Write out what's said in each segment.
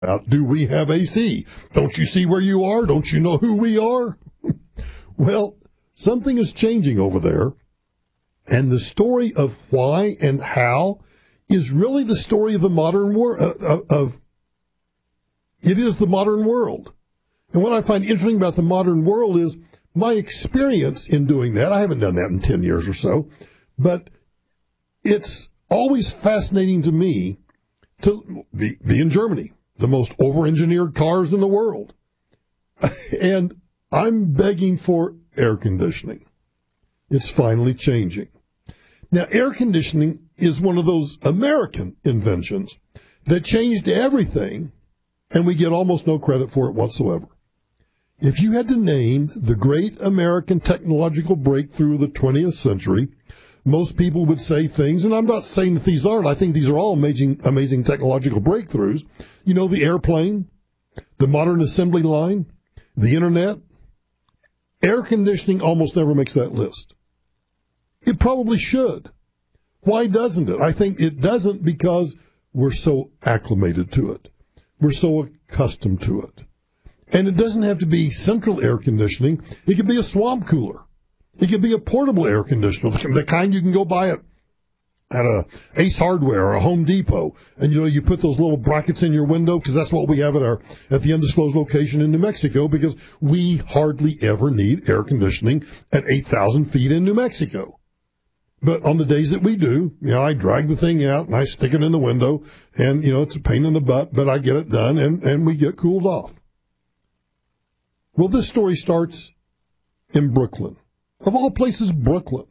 about, do we have AC? Don't you see where you are? Don't you know who we are? Well, something is changing over there, and the story of why and how is really the story of the modern world. It is the modern world. And what I find interesting about the modern world is my experience in doing that. I haven't done that in 10 years or so, but it's always fascinating to me to be in Germany, the most over-engineered cars in the world. And I'm begging for air conditioning. It's finally changing. Now, air conditioning is one of those American inventions that changed everything, and we get almost no credit for it whatsoever. If you had to name the great American technological breakthrough of the 20th century, most people would say things, and I'm not saying that these aren't. I think these are all amazing technological breakthroughs. You know, the airplane, the modern assembly line, the internet. Air conditioning almost never makes that list. It probably should. Why doesn't it? I think it doesn't because we're so acclimated to it. We're so accustomed to it. And it doesn't have to be central air conditioning. It could be a swamp cooler. It could be a portable air conditioner, the kind you can go buy at a Ace Hardware or a Home Depot. And, you put those little brackets in your window, because that's what we have at the undisclosed location in New Mexico, because we hardly ever need air conditioning at 8,000 feet in New Mexico. But on the days that we do, I drag the thing out and I stick it in the window, and, it's a pain in the butt, but I get it done and we get cooled off. Well, this story starts in Brooklyn. Of all places, Brooklyn.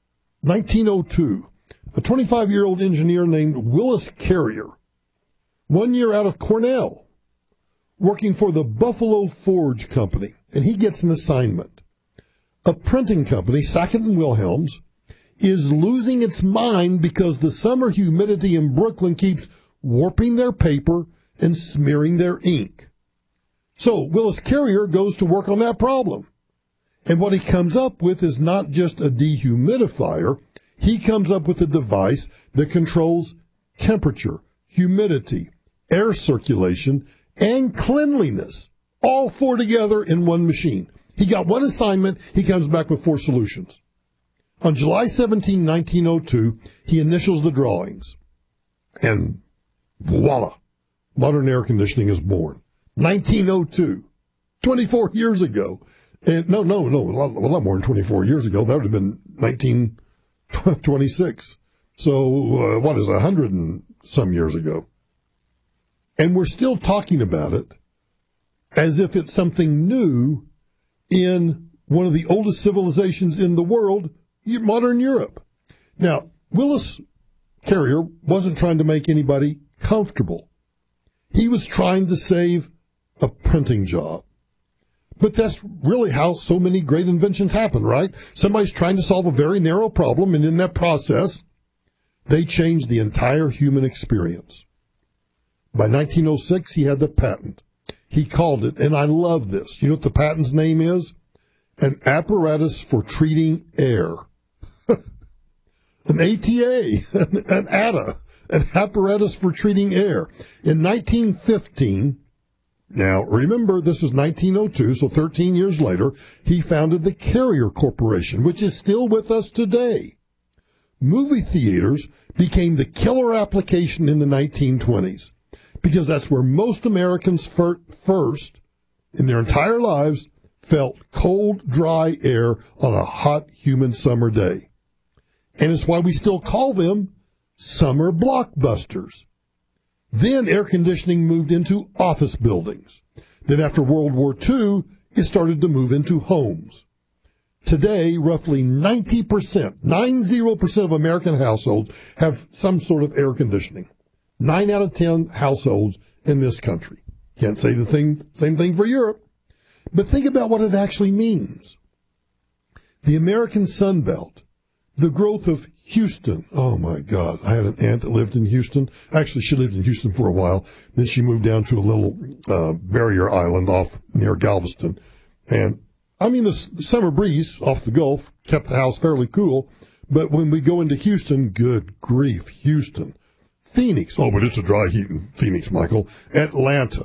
1902. A 25-year-old engineer named Willis Carrier, 1 year out of Cornell, working for the Buffalo Forge Company, and he gets an assignment. A printing company, Sackett and Wilhelms, is losing its mind because the summer humidity in Brooklyn keeps warping their paper and smearing their ink. So Willis Carrier goes to work on that problem. And what he comes up with is not just a dehumidifier. He comes up with a device that controls temperature, humidity, air circulation, and cleanliness, all four together in one machine. He got one assignment. He comes back with 4 solutions. On July 17, 1902, he initials the drawings. And voila, modern air conditioning is born. 1902, 24 years ago. And no, a lot more than 24 years ago. That would have been 1926. So, 100 and some years ago. And we're still talking about it as if it's something new in one of the oldest civilizations in the world, modern Europe. Now, Willis Carrier wasn't trying to make anybody comfortable. He was trying to save a printing job. But that's really how so many great inventions happen, right? Somebody's trying to solve a very narrow problem, and in that process, they change the entire human experience. By 1906, he had the patent. He called it, and I love this. You know what the patent's name is? An apparatus for treating air. An ATA, an ATA, an apparatus for treating air. In 1915, now remember this was 1902, so 13 years later, he founded the Carrier Corporation, which is still with us today. Movie theaters became the killer application in the 1920s because that's where most Americans first, in their entire lives, felt cold, dry air on a hot, humid summer day. And it's why we still call them summer blockbusters. Then air conditioning moved into office buildings. Then after World War II, it started to move into homes. Today, roughly 90% of American households have some sort of air conditioning. 9 out of 10 households in this country. Can't say the same thing for Europe. But think about what it actually means. The American Sun Belt, the growth of Houston. Oh, my God. I had an aunt that lived in Houston. Actually, she lived in Houston for a while. Then she moved down to a little barrier island off near Galveston. And, I mean, the summer breeze off the Gulf kept the house fairly cool. But when we go into Houston, good grief, Houston. Phoenix. Oh, but it's a dry heat in Phoenix, Michael. Atlanta.